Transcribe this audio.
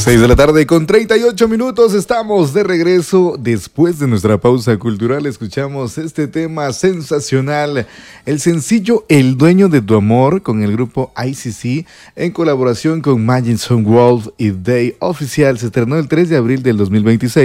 6 de la tarde con 38 minutos, estamos de regreso después de nuestra pausa cultural. Escuchamos este tema sensacional, el sencillo El Dueño de Tu Amor, con el grupo ICC en colaboración con Magic Sound World y Day Oficial. Se estrenó el 3 de abril del 2026